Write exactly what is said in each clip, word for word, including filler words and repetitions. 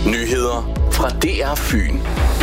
Nyheder fra D R Fyn.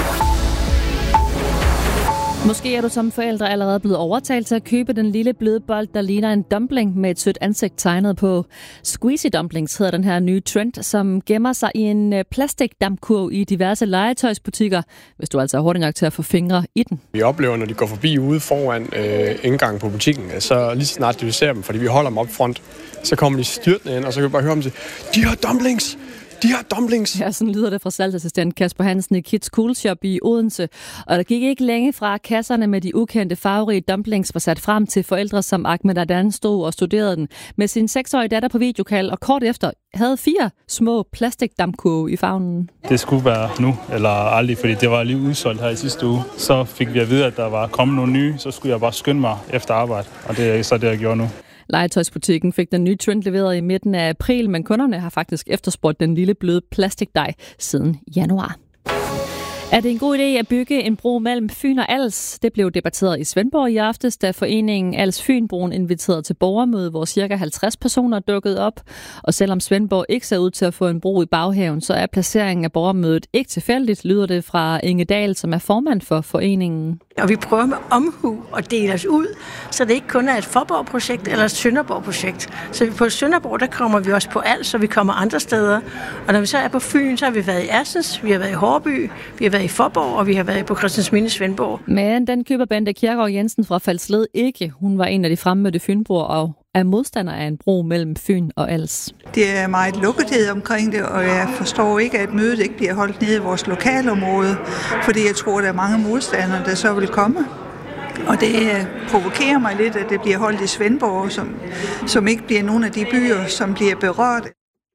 Måske er du som forældre allerede blevet overtalt til at købe den lille bløde bold, der ligner en dumpling med et sødt ansigt tegnet på. Squeezy dumplings hedder den her nye trend, som gemmer sig i en plastikdampkurv i diverse legetøjsbutikker, hvis du altså er hurtig nok til at få fingre i den. Vi oplever, når de går forbi ude foran øh, indgangen på butikken, så lige så snart de ser dem, fordi vi holder dem op front, så kommer de styrtende ind, og så kan vi bare høre dem sige, de har dumplings! De har dumplings! Ja, sådan lyder det fra salgsassistent Kasper Hansen i Kids Cool Shop i Odense. Og der gik ikke længe fra kasserne med de ukendte farverige dumplings var sat frem til forældre, som Ahmed Adan stod og studerede den med sin seksårige datter på videokald, og kort efter havde fire små plastikdampkurve i favnen. Det skulle være nu, eller aldrig, fordi det var lige udsolgt her i sidste uge. Så fik vi at vide, at der var kommet nogle nye, så skulle jeg bare skynde mig efter arbejde, og det er så det, jeg gjorde nu. Legetøjsbutikken fik den nye trend leveret i midten af april, men kunderne har faktisk efterspurgt den lille bløde plastikdej siden januar. Er det en god idé at bygge en bro mellem Fyn og Als? Det blev debatteret i Svendborg i aftes, da foreningen Als Fynbroen inviterede til borgermøde, hvor ca. halvtreds personer dukkede op. Og selvom Svendborg ikke ser ud til at få en bro i baghaven, så er placeringen af borgermødet ikke tilfældigt, lyder det fra Inge Dahl, som er formand for foreningen. Og vi prøver med omhu at dele os ud, så det ikke kun er et Faaborg-projekt eller et Sønderborg-projekt. Så på Sønderborg, der kommer vi også på Als, så vi kommer andre steder. Og når vi så er på Fyn, så har vi været i Assens, vi har været i Hårby, vi har været i Faaborg, og vi har været på Christiansminde Svendborg. Men den køber Bente Kjærgaard Jensen fra Falsled ikke. Hun var en af de fremmødte fynboer og er modstander af en bro mellem Fyn og Als. Det er meget lukkethed omkring det, og jeg forstår ikke, at mødet ikke bliver holdt nede i vores lokalområde, fordi jeg tror, der er mange modstandere, der så vil komme. Og det provokerer mig lidt, at det bliver holdt i Svendborg, som, som ikke bliver nogle af de byer, som bliver berørt.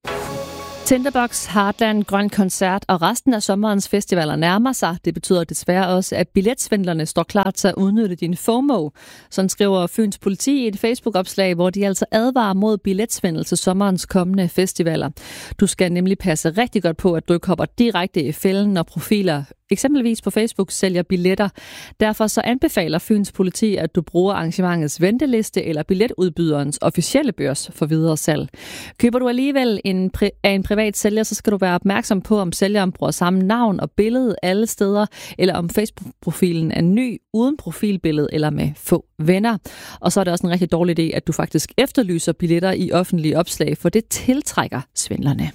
Tinderbox, Heartland, Grøn Koncert og resten af sommerens festivaler nærmer sig. Det betyder desværre også, at billetsvindlerne står klar til at udnytte din FOMO. Sådan skriver Fyns politi i et Facebook-opslag, hvor de altså advarer mod billetsvindel til sommerens kommende festivaler. Du skal nemlig passe rigtig godt på, at du ikke hopper direkte i fælden, når profiler eksempelvis på Facebook sælger billetter. Derfor så anbefaler Fyns politi, at du bruger arrangementets venteliste eller billetudbyderens officielle børs for videre salg. Køber du alligevel en pri- af en privat sælger, så skal du være opmærksom på, om sælgeren bruger samme navn og billede alle steder, eller om Facebook-profilen er ny, uden profilbillede eller med få venner. Og så er det også en rigtig dårlig idé, at du faktisk efterlyser billetter i offentlige opslag, for det tiltrækker svindlerne.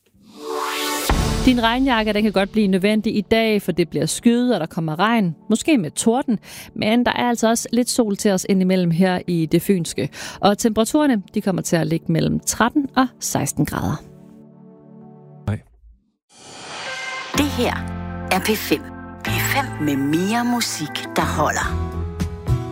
Din regnjakke, den kan godt blive nødvendig i dag, for det bliver skyet, og der kommer regn, måske med torden, men der er altså også lidt sol til os indimellem her i det fynske. Og temperaturerne, de kommer til at ligge mellem tretten og seksten grader. Nej. Det her er P fem. P fem med mere musik, der holder.